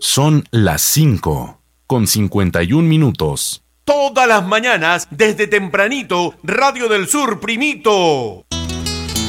Son las 5:51. Todas las mañanas, desde tempranito, Radio del Sur, primito.